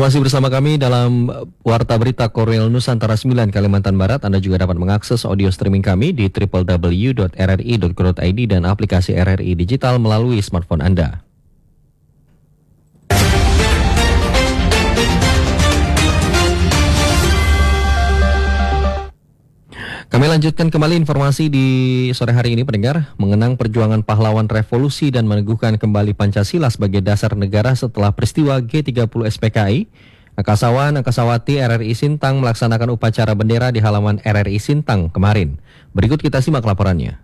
Masih bersama kami dalam Warta Berita Korwil Nusantara 9 Kalimantan Barat. Anda juga dapat mengakses audio streaming kami di www.rri.co.id dan aplikasi RRI Digital melalui smartphone Anda. Kami lanjutkan kembali informasi di sore hari ini, pendengar. Mengenang perjuangan pahlawan revolusi dan meneguhkan kembali Pancasila sebagai dasar negara setelah peristiwa G30 SPKI, Angkasawan-Angkasawati RRI Sintang melaksanakan upacara bendera di halaman RRI Sintang kemarin. Berikut kita simak laporannya.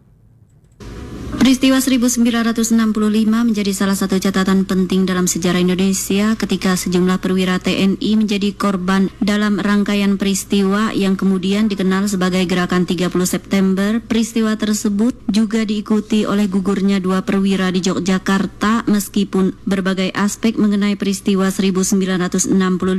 Peristiwa 1965 menjadi salah satu catatan penting dalam sejarah Indonesia ketika sejumlah perwira TNI menjadi korban dalam rangkaian peristiwa yang kemudian dikenal sebagai Gerakan 30 September. Peristiwa tersebut juga diikuti oleh gugurnya 2 perwira di Yogyakarta, meskipun berbagai aspek mengenai peristiwa 1965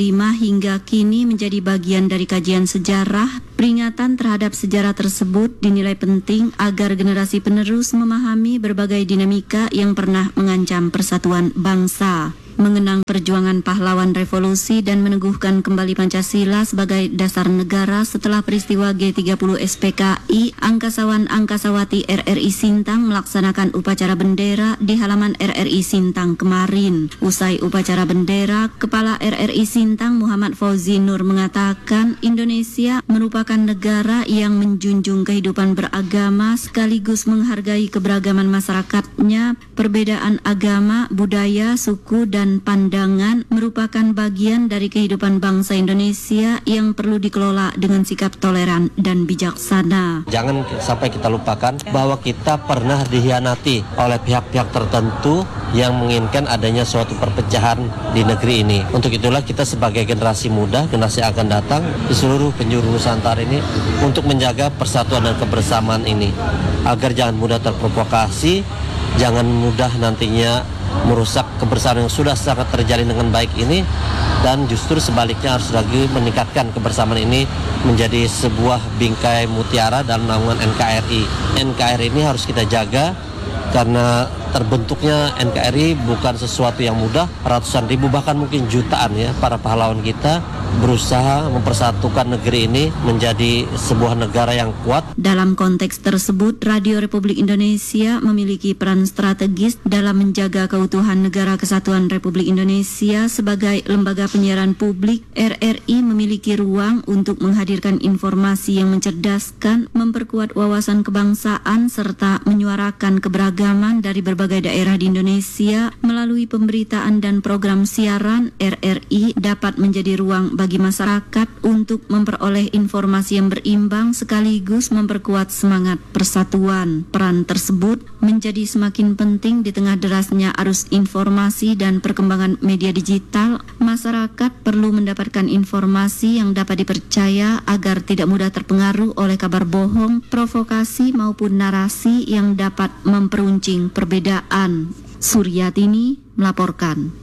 hingga kini menjadi bagian dari kajian sejarah. Peringatan terhadap sejarah tersebut dinilai penting agar generasi penerus memahami berbagai dinamika yang pernah mengancam persatuan bangsa. Mengenang perjuangan pahlawan revolusi dan meneguhkan kembali Pancasila sebagai dasar negara setelah peristiwa G30 SPKI, Angkasawan-Angkasawati RRI Sintang melaksanakan upacara bendera di halaman RRI Sintang kemarin. Usai upacara bendera, Kepala RRI Sintang Muhammad Fauzi Nur mengatakan Indonesia merupakan negara yang menjunjung kehidupan beragama sekaligus menghargai keberagaman masyarakatnya. Perbedaan agama, budaya, suku, dan pandangan merupakan bagian dari kehidupan bangsa Indonesia yang perlu dikelola dengan sikap toleran dan bijaksana. Jangan sampai kita lupakan bahwa kita pernah dihianati oleh pihak-pihak tertentu yang menginginkan adanya suatu perpecahan di negeri ini. Untuk itulah kita sebagai generasi muda, generasi yang akan datang di seluruh penjuru Nusantara ini untuk menjaga persatuan dan kebersamaan ini agar jangan mudah terprovokasi, jangan mudah nantinya merusak kebersamaan yang sudah sangat terjalin dengan baik ini, dan justru sebaliknya harus lagi meningkatkan kebersamaan ini menjadi sebuah bingkai mutiara dalam naungan NKRI. NKRI ini harus kita jaga karena terbentuknya NKRI bukan sesuatu yang mudah. Ratusan ribu bahkan mungkin jutaan ya para pahlawan kita berusaha mempersatukan negeri ini menjadi sebuah negara yang kuat. Dalam konteks tersebut, Radio Republik Indonesia memiliki peran strategis dalam menjaga keutuhan Negara Kesatuan Republik Indonesia. Sebagai lembaga penyiaran publik, RRI memiliki ruang untuk menghadirkan informasi yang mencerdaskan, memperkuat wawasan kebangsaan, serta menyuarakan keberagaman dari berbagai daerah di Indonesia. Melalui pemberitaan dan program siaran, RRI dapat menjadi ruang bagi masyarakat untuk memperoleh informasi yang berimbang sekaligus memperkuat semangat persatuan. Peran tersebut menjadi semakin penting di tengah derasnya arus informasi dan perkembangan media digital. Masyarakat perlu mendapatkan informasi yang dapat dipercaya agar tidak mudah terpengaruh oleh kabar bohong, provokasi maupun narasi yang dapat memperuncing perbedaan. Suryatini melaporkan.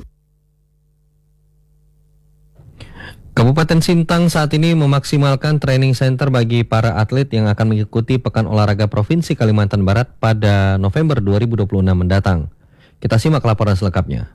Kabupaten Sintang saat ini memaksimalkan training center bagi para atlet yang akan mengikuti Pekan Olahraga Provinsi Kalimantan Barat pada November 2026 mendatang. Kita simak laporan selengkapnya.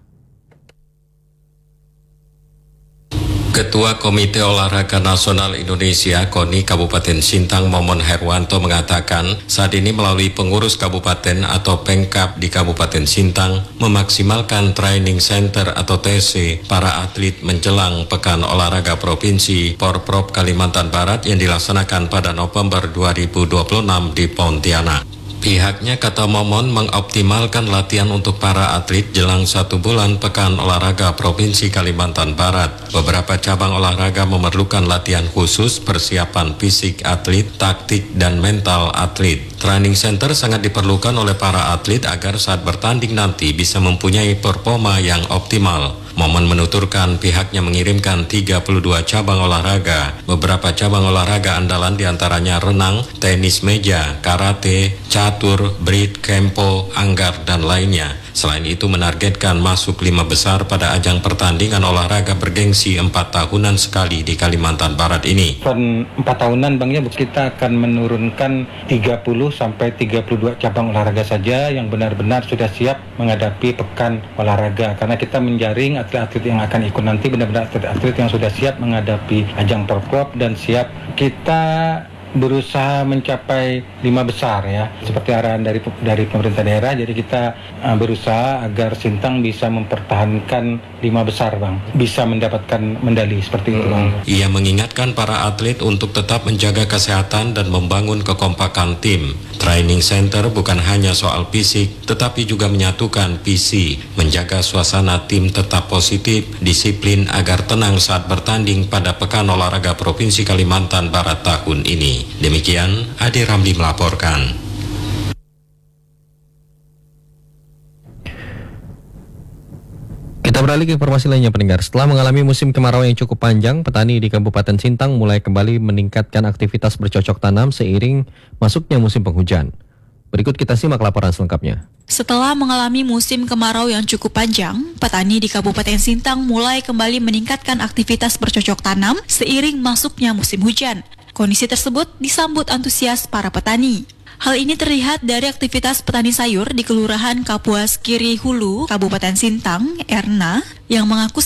Ketua Komite Olahraga Nasional Indonesia KONI Kabupaten Sintang Momon Herwanto mengatakan saat ini melalui pengurus kabupaten atau Pemkab di Kabupaten Sintang memaksimalkan training center atau TC para atlet menjelang Pekan Olahraga Provinsi Porprov Kalimantan Barat yang dilaksanakan pada November 2026 di Pontianak. Pihaknya, kata Momon, mengoptimalkan latihan untuk para atlet jelang 1 bulan Pekan Olahraga Provinsi Kalimantan Barat. Beberapa cabang olahraga memerlukan latihan khusus, persiapan fisik atlet, taktik, dan mental atlet. Training center sangat diperlukan oleh para atlet agar saat bertanding nanti bisa mempunyai performa yang optimal. Momon menuturkan pihaknya mengirimkan 32 cabang olahraga. Beberapa cabang olahraga andalan diantaranya renang, tenis meja, karate, catur, bridge, kempo, anggar, dan lainnya. Selain itu menargetkan masuk 5 besar pada ajang pertandingan olahraga bergengsi 4 tahunan sekali di Kalimantan Barat ini. Event 4 tahunan Bang ya, kita akan menurunkan 30 sampai 32 cabang olahraga saja yang benar-benar sudah siap menghadapi pekan olahraga, karena kita menjaring atlet-atlet yang akan ikut nanti benar-benar atlet-atlet yang sudah siap menghadapi ajang Prokop dan siap. Kita berusaha mencapai 5 besar ya, seperti arahan dari pemerintah daerah. Jadi kita berusaha agar Sintang bisa mempertahankan 5 besar Bang, bisa mendapatkan medali seperti itu Bang. Ia mengingatkan para atlet untuk tetap menjaga kesehatan dan membangun kekompakan tim. Training center bukan hanya soal fisik, tetapi juga menyatukan visi, menjaga suasana tim tetap positif, disiplin agar tenang saat bertanding pada Pekan Olahraga Provinsi Kalimantan Barat tahun ini. Demikian, Ade Ramli melaporkan. Kita beralih ke informasi lainnya pendengar. Setelah mengalami musim kemarau yang cukup panjang, petani di Kabupaten Sintang mulai kembali meningkatkan aktivitas bercocok tanam seiring masuknya musim penghujan. Berikut kita simak laporan selengkapnya. Setelah mengalami musim kemarau yang cukup panjang, petani di Kabupaten Sintang mulai kembali meningkatkan aktivitas bercocok tanam seiring masuknya musim hujan. Kondisi tersebut disambut antusias para petani. Hal ini terlihat dari aktivitas petani sayur di Kelurahan Kapuas Kiri Hulu, Kabupaten Sintang, Erna, yang mengaku